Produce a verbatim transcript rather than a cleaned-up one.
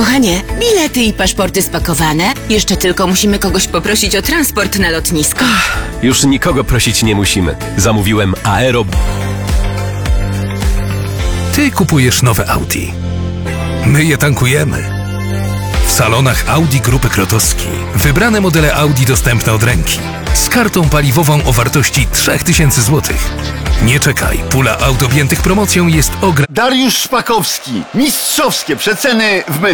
Kochanie, bilety i paszporty spakowane. Jeszcze tylko musimy kogoś poprosić o transport na lotnisko. Już nikogo prosić nie musimy. Zamówiłem Aero... Ty kupujesz nowe Audi. My je tankujemy. W salonach Audi Grupy Krotowski wybrane modele Audi dostępne od ręki. Z kartą paliwową o wartości trzy tysiące złotych. Nie czekaj, pula aut objętych promocją jest ograniczona. Dariusz Szpakowski. Mistrzowskie przeceny w